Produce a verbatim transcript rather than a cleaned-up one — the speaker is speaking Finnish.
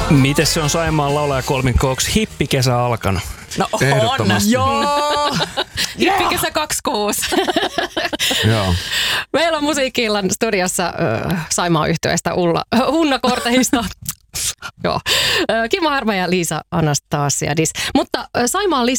Miten se on Saimaan laulajakolmikko? Onko hippikesä alkanut? No on. Joo. Hippikesä kaksikymmentäkuusi. Joo. Meillä on Musiikki-illan studiossa äh, Saimaan yhtyeestä Ulla, äh, Unna Kortehista. Joo. Kimmo Härmä ja Liisa Anastasiadis. Mutta Saimaan